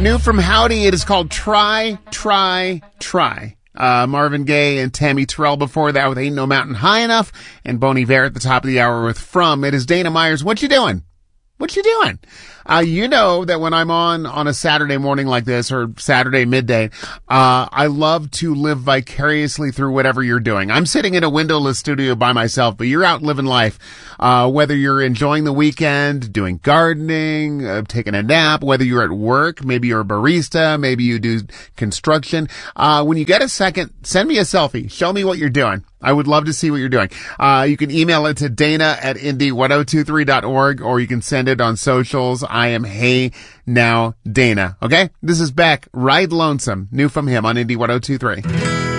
New from Howdy, it is called Try, Try, Try. Marvin Gaye and Tammy Terrell before that with Ain't No Mountain High Enough, and Bon Iver at the top of the hour with From. It is Dana Myers. What you doing? What you doing? You know that when I'm on a Saturday morning like this or Saturday midday, I love to live vicariously through whatever you're doing. I'm sitting in a windowless studio by myself, but you're out living life. Whether you're enjoying the weekend, doing gardening, taking a nap, whether you're at work, maybe you're a barista, maybe you do construction. When you get a second, send me a selfie. Show me what you're doing. I would love to see what you're doing. You can email it to dana@indy1023.org, or you can send it on socials. I am Hey Now Dana. Okay? This is Beck, Ride Lonesome, new from him on Indy 1023.